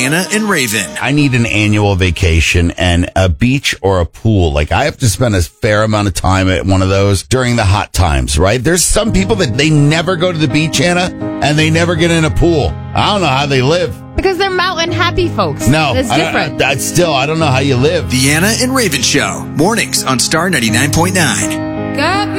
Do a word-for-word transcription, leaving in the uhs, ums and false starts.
Anna and Raven. I need an annual vacation and a beach or a pool. Like, I have to spend a fair amount of time at one of those during the hot times, right? There's some people that they never go to the beach, Anna, and they never get in a pool. I don't know how they live. Because they're mountain happy folks. No. It's different. I, I, that's still, I don't know how you live. The Anna and Raven Show. Mornings on Star ninety-nine point nine. Good